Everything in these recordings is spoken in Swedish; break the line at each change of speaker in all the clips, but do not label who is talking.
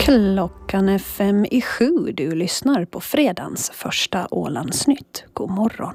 Klockan är 5:07. Du lyssnar på fredagens första Ålandsnytt. God morgon.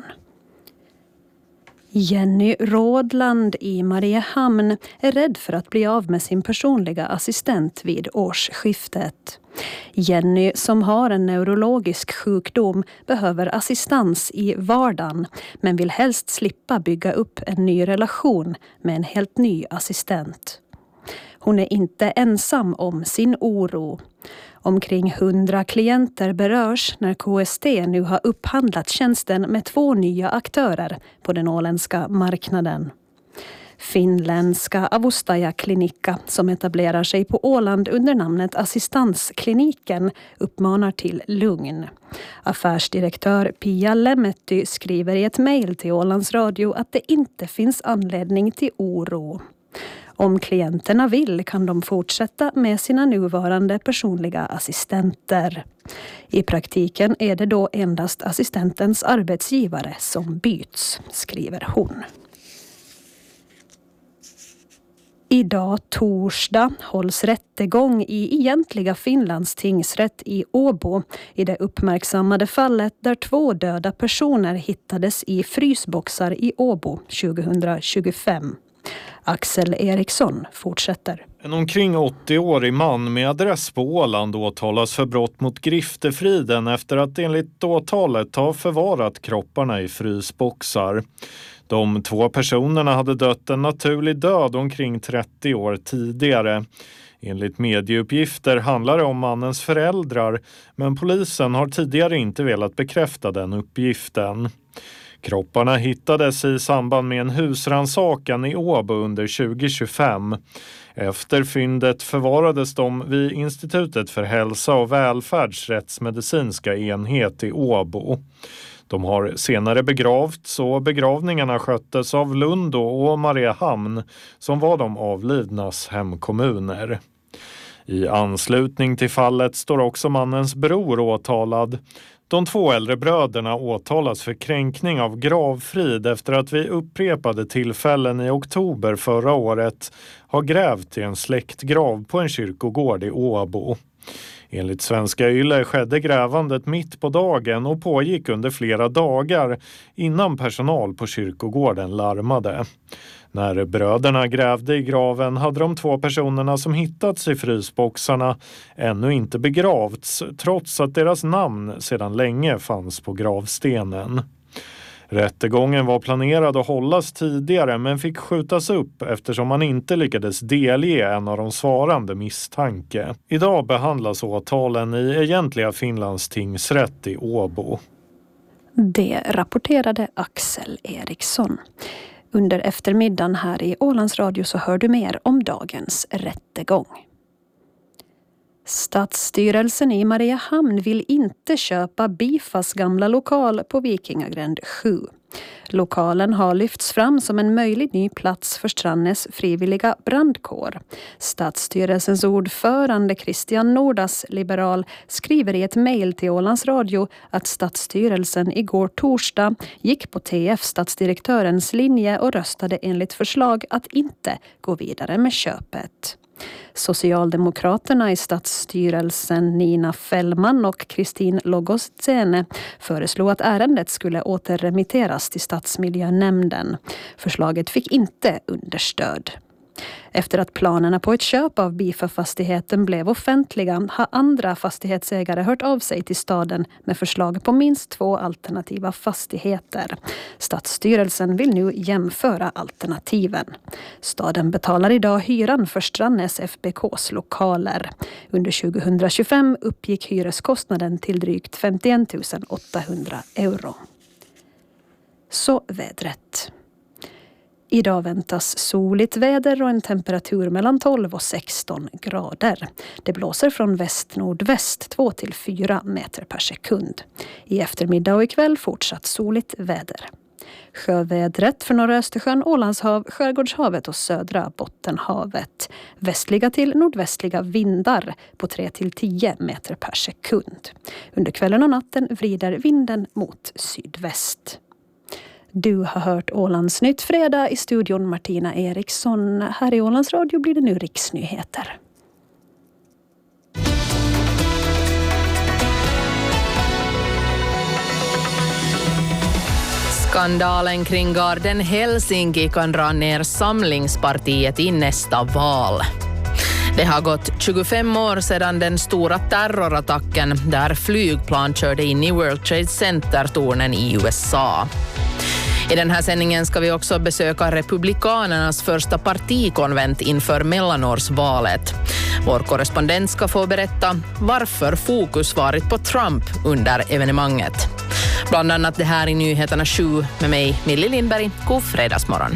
Jenny Rådland i Mariehamn är rädd för att bli av med sin personliga assistent vid årsskiftet. Jenny, som har en neurologisk sjukdom, behöver assistans i vardagen men vill helst slippa bygga upp en ny relation med en helt ny assistent. Hon är inte ensam om sin oro. Omkring 100 klienter berörs när KST nu har upphandlat tjänsten med 2 nya aktörer på den åländska marknaden. Finländska Avustaja Klinikka, som etablerar sig på Åland under namnet Assistanskliniken, uppmanar till lugn. Affärsdirektör Pia Lemmetty skriver i ett mejl till Ålands Radio att det inte finns anledning till oro. Om klienterna vill kan de fortsätta med sina nuvarande personliga assistenter. I praktiken är det då endast assistentens arbetsgivare som byts, skriver hon. Idag torsdag hålls rättegång i egentliga Finlands tingsrätt i Åbo i det uppmärksammade fallet där 2 döda personer hittades i frysboxar i Åbo 2025. Axel Eriksson fortsätter.
En omkring 80-årig man med adress på Åland åtalas för brott mot griftefriden efter att enligt åtalet ha förvarat kropparna i frysboxar. De 2 personerna hade dött en naturlig död omkring 30 år tidigare. Enligt medieuppgifter handlar det om mannens föräldrar, men polisen har tidigare inte velat bekräfta den uppgiften. Kropparna hittades i samband med en husrannsakan i Åbo under 2025. Efter fyndet förvarades de vid Institutet för hälsa och välfärdsrättsmedicinska enhet i Åbo. De har senare begravts och begravningarna sköttes av Lundå och Mariehamn som var de avlidnas hemkommuner. I anslutning till fallet står också mannens bror åtalad. De 2 äldre bröderna åtalas för kränkning av gravfrid efter att vid upprepade tillfällen i oktober förra året har grävt i en släktgrav på en kyrkogård i Åbo. Enligt Svenska Yle skedde grävandet mitt på dagen och pågick under flera dagar innan personal på kyrkogården larmade. När bröderna grävde i graven hade de 2 personerna som hittats i frysboxarna ännu inte begravts, trots att deras namn sedan länge fanns på gravstenen. Rättegången var planerad att hållas tidigare men fick skjutas upp eftersom man inte lyckades delge en av de svarande misstanke. Idag behandlas åtalen i egentliga Finlands tingsrätt i Åbo.
Det rapporterade Axel Eriksson. Under eftermiddagen här i Ålands Radio så hör du mer om dagens rättegång. Stadsstyrelsen i Mariehamn vill inte köpa Bifas gamla lokal på Vikingagränd 7. Lokalen har lyfts fram som en möjlig ny plats för Strandnäs frivilliga brandkår. Stadsstyrelsens ordförande Christian Nordas, liberal, skriver i ett mejl till Ålands Radio att stadsstyrelsen igår torsdag gick på TF-stadsdirektörens linje och röstade enligt förslag att inte gå vidare med köpet. Socialdemokraterna i stadsstyrelsen Nina Fällman och Kristin Logostsene föreslog att ärendet skulle återremitteras till stadsmiljönämnden. Förslaget fick inte understöd. Efter att planerna på ett köp av Bifa-fastigheten blev offentliga har andra fastighetsägare hört av sig till staden med förslag på minst 2 alternativa fastigheter. Stadsstyrelsen vill nu jämföra alternativen. Staden betalar idag hyran för Strandnäs FBKs lokaler. Under 2025 uppgick hyreskostnaden till drygt 51 800 euro. Så vädret. Idag väntas soligt väder och en temperatur mellan 12 och 16 grader. Det blåser från väst-nordväst 2-4 meter per sekund. I eftermiddag och ikväll fortsatt soligt väder. Sjövädret för norra Östersjön, Ålandshav, Skärgårdshavet och södra Bottenhavet. Västliga till nordvästliga vindar på 3-10 meter per sekund. Under kvällen och natten vrider vinden mot sydväst. Du har hört Ålandsnytt fredag, i studion Martina Eriksson. Här i Ålands Radio blir det nu riksnyheter.
Skandalen kring Garden Helsinki kan dra ner Samlingspartiet i nästa val. Det har gått 25 år sedan den stora terrorattacken där flygplan körde in i World Trade Center-tornen i USA. I den här sändningen ska vi också besöka Republikanernas första partikonvent inför mellanårsvalet. Vår korrespondent ska få berätta varför fokus varit på Trump under evenemanget. Bland annat det här i Nyheterna 7 med mig, Millie Lindberg. God fredagsmorgon.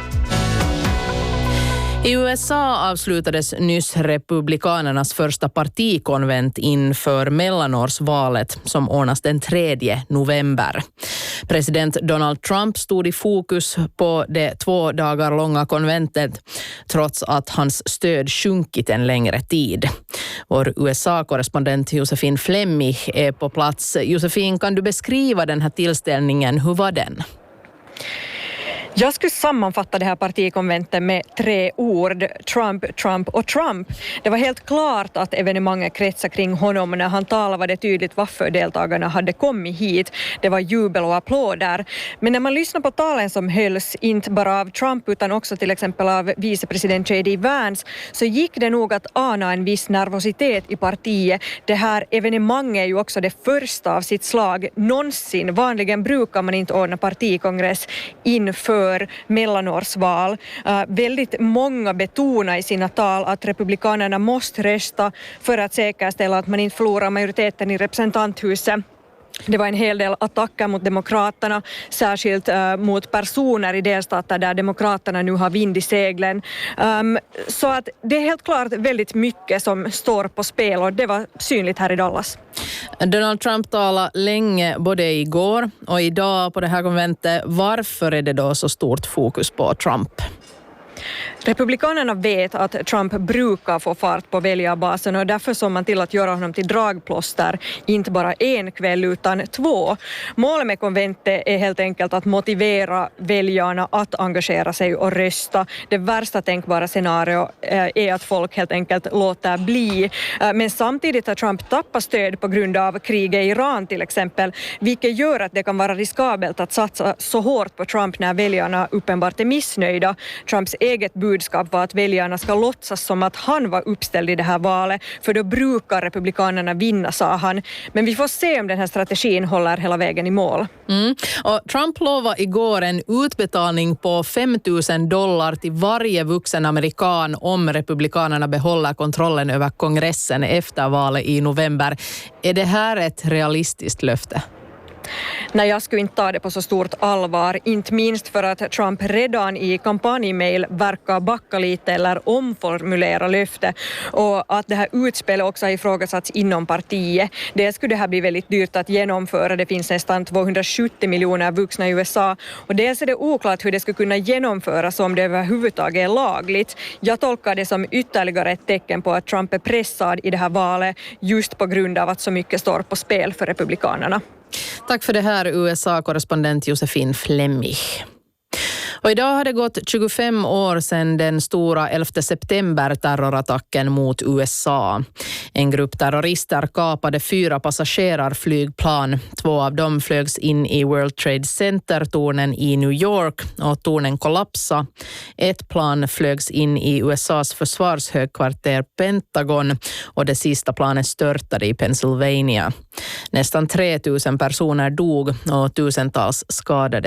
I USA avslutades nyss Republikanernas första partikonvent inför mellanårsvalet som ordnas den 3 november. President Donald Trump stod i fokus på det 2 dagar långa konventet trots att hans stöd sjunkit en längre tid. Vår USA-korrespondent Josefin Flemmig är på plats. Josefin, kan du beskriva den här tillställningen? Hur var den?
Jag skulle sammanfatta det här partikonventet med 3 ord: Trump, Trump och Trump. Det var helt klart att evenemanget kretsar kring honom. När han talade var det tydligt varför deltagarna hade kommit hit. Det var jubel och applåder. Men när man lyssnar på talen som hölls, inte bara av Trump utan också till exempel av vicepresident J.D. Vance, så gick det nog att ana en viss nervositet i partiet. Det här evenemanget är ju också det första av sitt slag någonsin. Vanligen brukar man inte ordna partikongress inför mellanårsval. Väldigt många betonar i sina tal att republikanerna måste rösta för att säkerställa att man inte förlorar majoriteten i representanthuset. Det var en hel del attacker mot demokraterna, särskilt mot personer i delstater där demokraterna nu har vind i seglen. Så att det är helt klart väldigt mycket som står på spel och det var synligt här i Dallas.
Donald Trump talade länge både igår och idag på det här konventet. Varför är det då så stort fokus på Trump?
Republikanerna vet att Trump brukar få fart på väljarbasen och därför såg man till att göra honom till dragplåster, inte bara en kväll utan 2. Målet med konventet är helt enkelt att motivera väljarna att engagera sig och rösta. Det värsta tänkbara scenario är att folk helt enkelt låter bli. Men samtidigt har Trump tappat stöd på grund av kriget i Iran till exempel, vilket gör att det kan vara riskabelt att satsa så hårt på Trump när väljarna uppenbart är missnöjda. Trumps eget budskap var att väljarna ska låtsas som att han var uppställd i det här valet, för då brukar republikanerna vinna, sa han. Men vi får se om den här strategin håller hela vägen i mål.
Och Trump lovade igår en utbetalning på $5,000 till varje vuxen amerikan om republikanerna behåller kontrollen över kongressen efter valet i november. Är det här ett realistiskt löfte?
Nej, jag skulle inte ta det på så stort allvar, inte minst för att Trump redan i kampanjmail verkar backa lite eller omformulera löfte, och att det här utspelet också har ifrågasatts inom partiet. Det skulle det här bli väldigt dyrt att genomföra. Det finns nästan 270 miljoner vuxna i USA och dels är det oklart hur det skulle kunna genomföras om det överhuvudtaget är lagligt. Jag tolkar det som ytterligare ett tecken på att Trump är pressad i det här valet just på grund av att så mycket står på spel för republikanerna.
Tack för det här, USA-korrespondent Josefin Flemmig. Och idag har det gått 25 år sedan den stora 11 september-terrorattacken mot USA. En grupp terrorister kapade 4 passagerarflygplan. 2 av dem flögs in i World Trade Center-tornen i New York och tornen kollapsade. Ett plan flögs in i USAs försvarshögkvarter Pentagon och det sista planet störtade i Pennsylvania. Nästan 3000 personer dog och tusentals skadades.